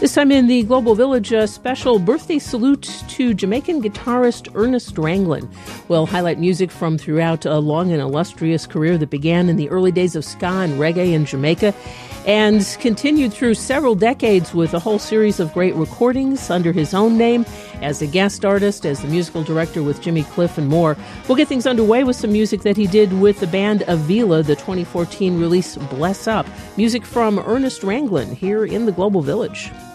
This time in the Global Village, a special birthday salute to Jamaican guitarist Ernest Ranglin. We'll highlight music from throughout a long and illustrious career that began in the early days of ska and reggae in Jamaica and continued through several decades with a whole series of great recordings under his own name, as a guest artist, as the musical director with Jimmy Cliff, and more. We'll get things underway with some music that he did with the band Avila, the 2014 release Bless Up. Music from Ernest Ranglin here in the Global Village.